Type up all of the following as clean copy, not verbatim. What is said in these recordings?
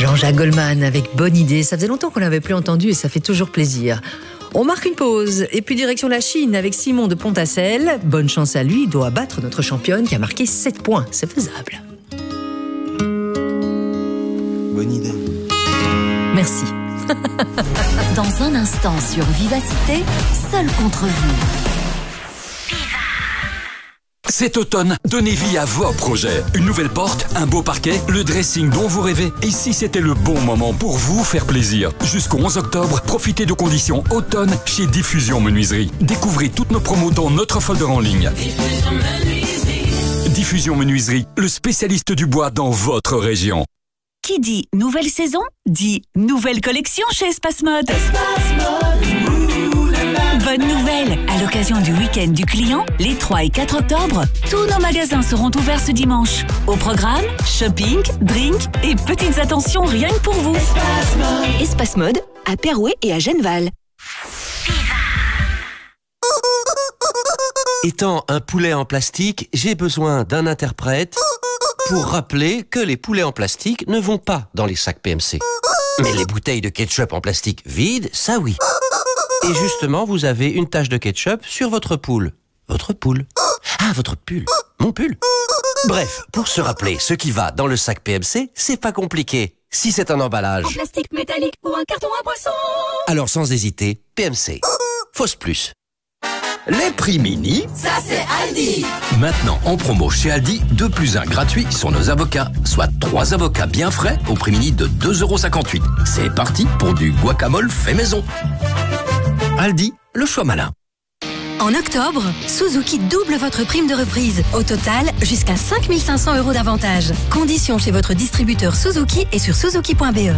Jean-Jacques Goldman avec Bonne idée. Ça faisait longtemps qu'on l'avait plus entendu et ça fait toujours plaisir. On marque une pause et puis direction la Chine avec Simon de Pontassel. Bonne chance à lui, il doit battre notre championne qui a marqué 7 points. C'est faisable. Bonne idée. Merci. Dans un instant sur Vivacité, seul contre vous. Cet automne, donnez vie à vos projets. Une nouvelle porte, un beau parquet, le dressing dont vous rêvez. Et si c'était le bon moment pour vous faire plaisir. Jusqu'au 11 octobre, profitez de conditions automne chez Diffusion Menuiserie. Découvrez toutes nos promos dans notre folder en ligne. Diffusion Menuiserie, le spécialiste du bois dans votre région. Qui dit nouvelle saison, dit nouvelle collection chez Espace Mode. Bonne nouvelle! À l'occasion du week-end du client, les 3 et 4 octobre, tous nos magasins seront ouverts ce dimanche. Au programme, shopping, drink et petites attentions rien que pour vous. Espace Mode, à Perouet et à Genneval. Étant un poulet en plastique, j'ai besoin d'un interprète pour rappeler que les poulets en plastique ne vont pas dans les sacs PMC. Mais les bouteilles de ketchup en plastique vides, ça oui. Et justement, vous avez une tache de ketchup sur votre poule. Votre poule. Ah, votre pull. Mon pull. Bref, pour se rappeler ce qui va dans le sac PMC, c'est pas compliqué. Si c'est un emballage, En plastique métallique ou un carton à boisson. alors sans hésiter, PMC. Fausse plus. Les prix mini. Ça c'est Aldi. Maintenant en promo chez Aldi, 2 + 1 gratuit sur nos avocats. Soit 3 avocats bien frais au prix mini de 2,58 €. C'est parti pour du guacamole fait maison. Aldi, le choix malin. En octobre, Suzuki double votre prime de reprise. Au total, jusqu'à 5 500 € d'avantage. Conditions chez votre distributeur Suzuki et sur suzuki.be.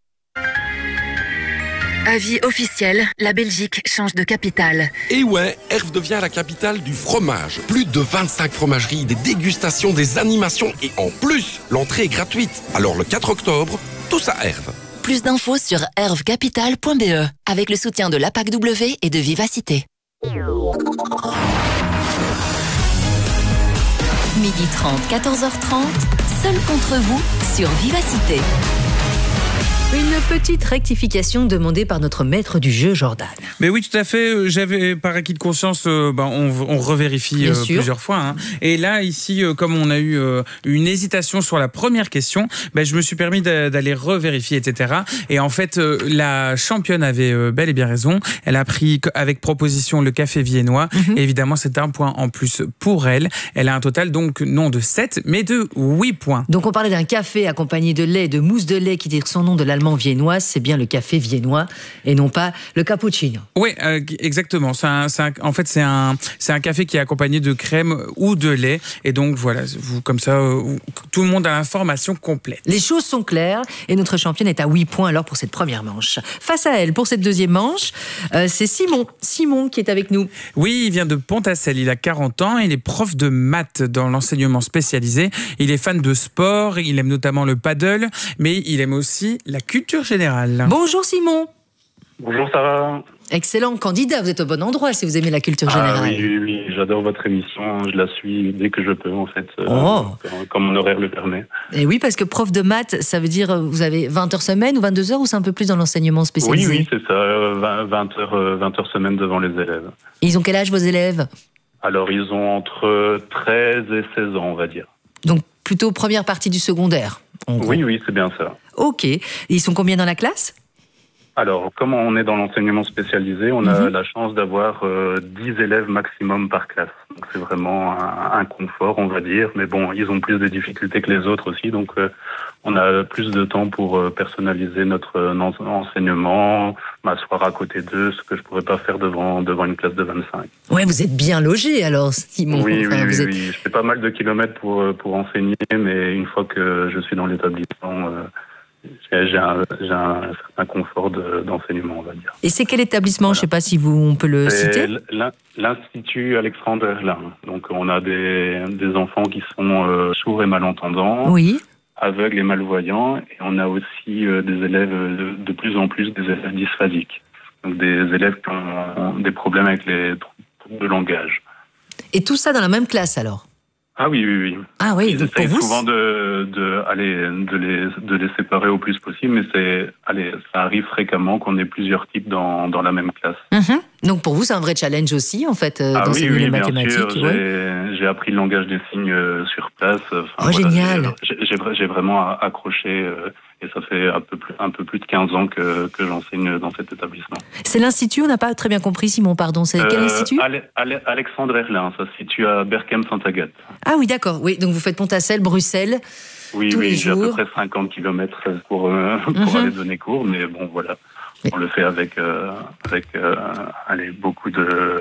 Avis officiel, la Belgique change de capitale. Et ouais, Herve devient la capitale du fromage. Plus de 25 fromageries, des dégustations, des animations et en plus, l'entrée est gratuite. Alors le 4 octobre, tous à Herve. Plus d'infos sur hervecapital.be avec le soutien de l'APAC W et de Vivacité. 12h30, 14h30, seul contre vous sur Vivacité. Une petite rectification demandée par notre maître du jeu, Jordan. Mais oui, tout à fait. J'avais par acquis de conscience, on revérifie plusieurs fois. Hein. Et là, ici, comme on a eu une hésitation sur la première question, je me suis permis d'aller revérifier, etc. Et en fait, la championne avait bel et bien raison. Elle a pris avec proposition le café viennois. Et évidemment, c'est un point en plus pour elle. Elle a un total donc non de 7, mais de 8 points. Donc on parlait d'un café accompagné de lait, de mousse de lait qui tire son nom de l'allemand viennois, c'est bien le café viennois et non pas le cappuccino. Oui, exactement. En fait, c'est un café qui est accompagné de crème ou de lait. Et donc, voilà, comme ça, tout le monde a l'information complète. Les choses sont claires et notre championne est à 8 points alors pour cette première manche. Face à elle, pour cette deuxième manche, c'est Simon. Simon qui est avec nous. Oui, il vient de Pontassel. Il a 40 ans. Il est prof de maths dans l'enseignement spécialisé. Il est fan de sport. Il aime notamment le paddle, mais il aime aussi la culture générale. Bonjour Simon. Bonjour Sarah. Excellent candidat, vous êtes au bon endroit si vous aimez la culture générale. Oui, j'adore votre émission, je la suis dès que je peux en fait, quand mon horaire le permet. Et oui, parce que prof de maths, ça veut dire vous avez 20 heures semaine ou 22 heures ou c'est un peu plus dans l'enseignement spécialisé? Oui, c'est ça, 20 heures semaine devant les élèves. Et ils ont quel âge vos élèves? Alors ils ont entre 13 et 16 ans on va dire. Donc plutôt première partie du secondaire. Oui, c'est bien ça. Ok, et ils sont combien dans la classe? Alors, comme on est dans l'enseignement spécialisé, on a la chance d'avoir 10 élèves maximum par classe. Donc c'est vraiment un confort, on va dire. Mais bon, ils ont plus de difficultés que les autres aussi. Donc on a plus de temps pour personnaliser notre enseignement, m'asseoir à côté d'eux, ce que je pourrais pas faire devant une classe de 25. Ouais, vous êtes bien logé alors, Simon. Oui. Je fais pas mal de kilomètres pour enseigner, mais une fois que je suis dans l'établissement... J'ai un certain confort d'enseignement, on va dire. Et c'est quel établissement? Je ne sais pas si on peut le citer. L'Institut Alexandre Herlin. Donc on a des enfants qui sont sourds et malentendants, aveugles et malvoyants, et on a aussi des élèves de plus en plus des élèves dysphasiques. Donc des élèves qui ont des problèmes avec les troubles de langage. Et tout ça dans la même classe alors? Ah oui. Ah oui, ils essayent souvent de les séparer au plus possible, mais ça arrive fréquemment qu'on ait plusieurs types dans la même classe. Donc pour vous, c'est un vrai challenge aussi, en fait, d'enseigner les mathématiques. Bien sûr, j'ai appris le langage des signes sur place. Génial. J'ai vraiment accroché, et ça fait un peu plus de 15 ans que j'enseigne dans cet établissement. C'est l'Institut, on n'a pas très bien compris, Simon, pardon. C'est quel institut? Alexandre Herlin, ça se situe à Berchem-Saint-Agathe. Ah oui, d'accord. Oui, donc vous faites Pont-à-Celle, Bruxelles. Oui, j'ai à peu près 50 km pour aller donner cours, mais bon, voilà. On le fait avec beaucoup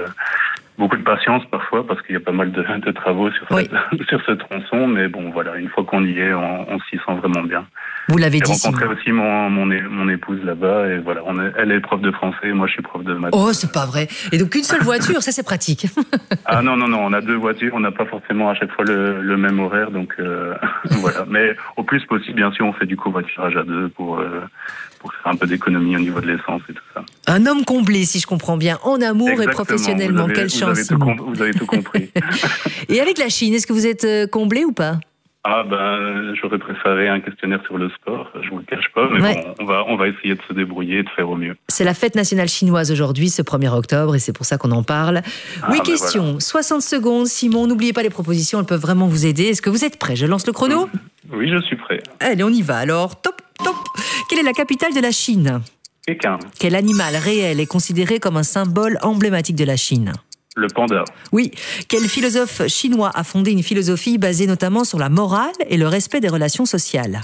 de patience parfois, parce qu'il y a pas mal de travaux sur ce tronçon, mais bon, voilà, une fois qu'on y est, on s'y sent vraiment bien. Vous l'avez dit. J'ai rencontré aussi mon épouse là-bas, et voilà, elle est prof de français, moi je suis prof de maths. Oh, c'est pas vrai. Et donc une seule voiture, ça c'est pratique. Ah non, on a 2 voitures, on n'a pas forcément à chaque fois le même horaire, donc voilà. Mais au plus possible, bien sûr, on fait du covoiturage à 2 pour faire un peu d'économie au niveau de l'essence et tout ça. Un homme comblé, si je comprends bien, en amour. Exactement. Et professionnellement. Quelle chance, Simon. Vous avez tout compris. Et avec la Chine, est-ce que vous êtes comblé ou pas? Ah j'aurais préféré un questionnaire sur le sport, je vous le cache pas, mais bon, on va essayer de se débrouiller et de faire au mieux. C'est la fête nationale chinoise aujourd'hui, ce 1er octobre, et c'est pour ça qu'on en parle. Question, voilà. 60 secondes, Simon, n'oubliez pas les propositions, elles peuvent vraiment vous aider. Est-ce que vous êtes prêt? Je lance le chrono? Oui, je suis prêt. Allez, on y va. Alors, top. Quelle est la capitale de la Chine? Pékin. Quel animal réel est considéré comme un symbole emblématique de la Chine? Le panda. Oui. Quel philosophe chinois a fondé une philosophie basée notamment sur la morale et le respect des relations sociales?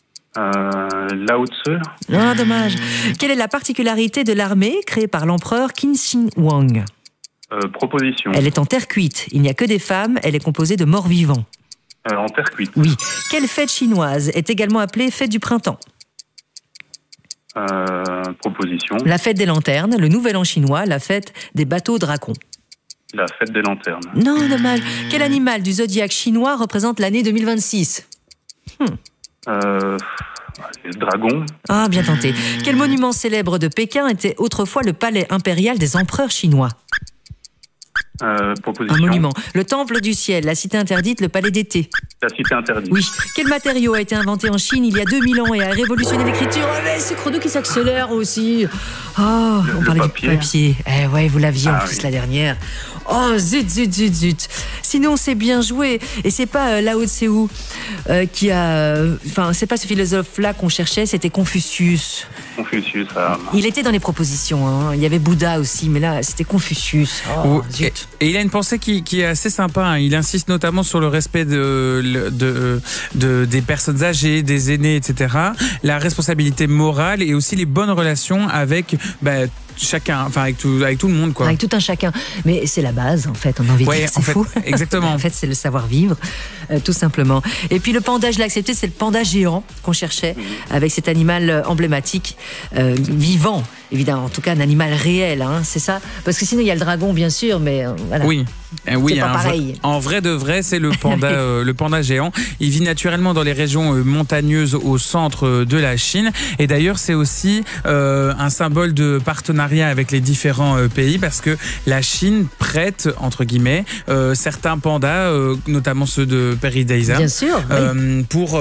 Lao Tzu. Ah, dommage. Quelle est la particularité de l'armée créée par l'empereur Qin Shi Huang? Proposition. Elle est en terre cuite. Il n'y a que des femmes. Elle est composée de morts vivants. En terre cuite. Oui. Quelle fête chinoise est également appelée fête du printemps? Proposition. La fête des lanternes, le nouvel an chinois, la fête des bateaux dragons. La fête des lanternes. Non, dommage. Quel animal du zodiaque chinois représente l'année 2026? Le dragon. Ah, bien tenté. Quel monument célèbre de Pékin était autrefois le palais impérial des empereurs chinois? Proposition. Un monument. Le temple du ciel, la cité interdite, le palais d'été. La cité interdite. Oui. Quel matériau a été inventé en Chine il y a 2000 ans et a révolutionné l'écriture? C'est chrono qui s'accélère aussi. Oh, on parlait du papier. Ouais, vous l'aviez en plus la dernière. Oh, zut. Sinon, c'est bien joué. Et c'est pas Lao Tzu qui a... Enfin, c'est pas ce philosophe-là qu'on cherchait, c'était Confucius. Confucius, Il était dans les propositions, hein. Il y avait Bouddha aussi, mais là, c'était Confucius. Oh, zut. Et il a une pensée qui est assez sympa, hein. Il insiste notamment sur le respect des personnes âgées, des aînés, etc. La responsabilité morale et aussi les bonnes relations avec... chacun, enfin avec tout le monde, quoi. Avec tout un chacun. Mais c'est la base, en fait, on a envie de dire, c'est fou. Exactement. En fait, c'est le savoir-vivre, tout simplement. Et puis le panda, je l'ai accepté, c'est le panda géant qu'on cherchait, avec cet animal emblématique, vivant, évidemment, en tout cas un animal réel, hein, c'est ça? Parce que sinon il y a le dragon, bien sûr, mais voilà. Oui. C'est pas pareil. En vrai de vrai, c'est le panda, le panda géant. Il vit naturellement dans les régions montagneuses au centre de la Chine. Et d'ailleurs, c'est aussi un symbole de partenariat avec les différents pays, parce que la Chine prête, entre guillemets, certains pandas, notamment ceux de Paradise, bien sûr, pour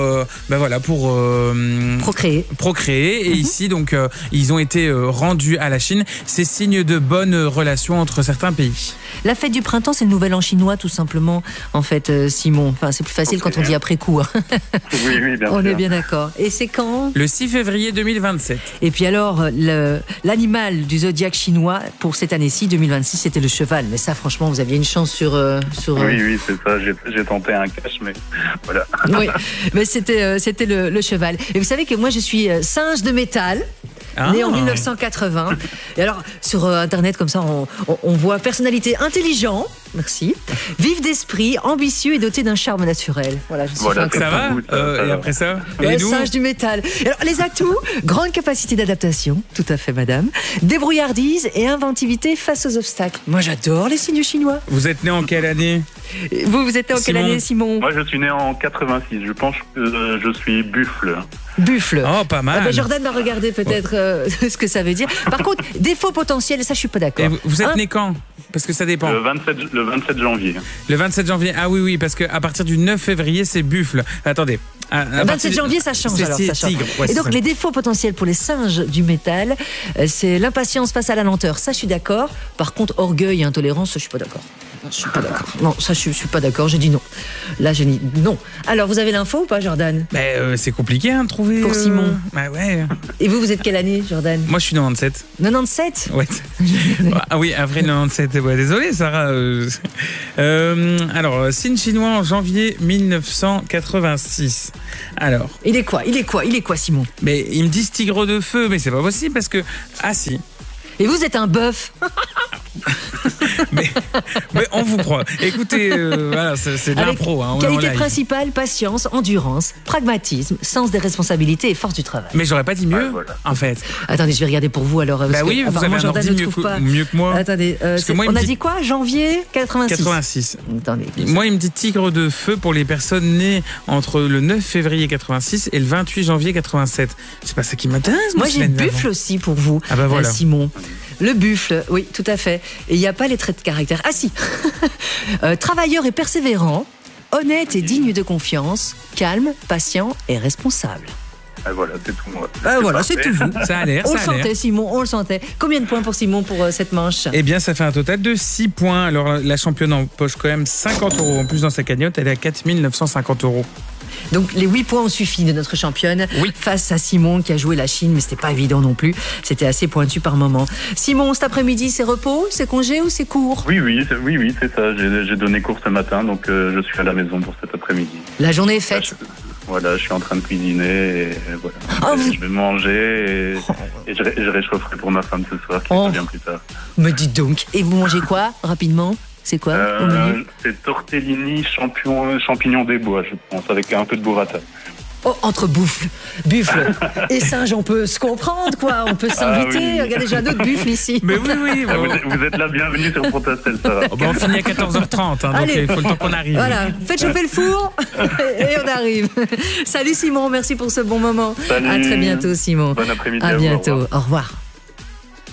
procréer. Et ici, donc, ils ont été rendus à la Chine. C'est signe de bonnes relations entre certains pays. La fête du printemps, c'est le nouvel an chinois, tout simplement, en fait, Simon. Enfin, c'est plus facile quand on dit après coup. Hein. Oui, bien sûr. On est bien d'accord. Et c'est quand? Le 6 février 2027. Et puis alors, l'animal du zodiaque chinois, pour cette année-ci, 2026, c'était le cheval. Mais ça, franchement, vous aviez une chance sur Oui, c'est ça. J'ai tenté un cache, mais voilà. Oui, mais c'était le cheval. Et vous savez que moi, je suis singe de métal. Né en 1980. Et alors, sur Internet, comme ça, on voit personnalité intelligente, merci, vif d'esprit, ambitieux et doté d'un charme naturel. Voilà, je suis ça va. Et après ça, singe du métal. Alors, les atouts, grande capacité d'adaptation, tout à fait, madame, débrouillardise et inventivité face aux obstacles. Moi, j'adore les signes chinois. Vous êtes né en quelle année? Vous êtes né en quelle année, Simon? Moi, je suis né en 86. Je pense que je suis buffle. Buffle. Oh, pas mal. Jordan va regarder peut-être ce que ça veut dire. Par contre, défaut potentiel, ça, je suis pas d'accord. Et vous êtes né quand? Parce que ça dépend. Le 27 janvier. Le 27 janvier, ah oui, parce qu'à partir du 9 février, c'est buffle. Attendez. Le 27 janvier, ça change alors. Ça change. Tigre. Ouais, et donc, les défauts potentiels pour les singes du métal, c'est l'impatience face à la lenteur. Ça, je suis d'accord. Par contre, orgueil et intolérance, ça, je suis pas d'accord. Non, ça, je suis pas d'accord. J'ai dit non. Là, j'ai dit non. Alors, vous avez l'info ou pas, Jordan? C'est compliqué de trouver. Pour Simon. Bah ouais. Et vous êtes quelle année, Jordan? Moi, je suis 97. 97? Ouais. Ah oui, un vrai 97. Ouais, désolé, Sarah. Alors, signe chinois en janvier 1986. Alors. Il est quoi, Simon? Mais ils me disent tigre de feu, mais c'est pas possible parce que. Ah si. Et vous êtes un bœuf. mais on vous croit. Écoutez, voilà, c'est de l'impro. Qualité principale, patience, endurance, pragmatisme, sens des responsabilités et force du travail. Mais j'aurais pas dit mieux, en fait. Attendez, je vais regarder pour vous alors. Bah oui, vous avez un ordi mieux que moi. Attendez, on a dit quoi? Janvier 86. 86. Attendez. Moi, il me dit tigre de feu pour les personnes nées entre le 9 février 86 et le 28 janvier 87. C'est pas ça qui m'intéresse. Moi, j'ai buffle aussi pour vous, voilà. Simon. Le buffle, oui, tout à fait. Et il n'y a pas les traits de caractère. Ah si. Travailleur et persévérant, honnête et digne de confiance, calme, patient et responsable. Ah, voilà, c'est tout moi. Ah, voilà, c'est tout vous. Ça a l'air, on le sentait, Simon, on le sentait. Combien de points pour Simon pour cette manche? Eh bien, ça fait un total de 6 points. Alors, la championne empoche quand même 50 € en plus dans sa cagnotte. Elle est à 4 950 €. Donc les 8 points ont suffi de notre championne face à Simon qui a joué la Chine, mais c'était pas évident non plus. C'était assez pointu par moment. Simon, cet après-midi, c'est repos, c'est congé ou c'est cours? Oui, c'est ça. J'ai donné cours ce matin, donc je suis à la maison pour cet après-midi. La journée est faite. Voilà, je suis en train de cuisiner et voilà. Je vais manger et je réchaufferai pour ma femme ce soir qui revient plus tard. Me dites donc. Et vous mangez quoi, rapidement? C'est quoi au menu? C'est tortellini, champignons des bois, je pense, avec un peu de burrata. Oh, entre buffle et singe, on peut se comprendre, quoi. On peut s'inviter. Oui. Regardez, j'ai un autre buffle ici. Mais oui. Vous êtes la bienvenue sur Pontacelle, ça va. On finit à 14h30, donc il faut le temps qu'on arrive. Voilà, faites chauffer le four et on arrive. Salut Simon, merci pour ce bon moment. Salut. À très bientôt, Simon. Bon après-midi. À bientôt. Au revoir.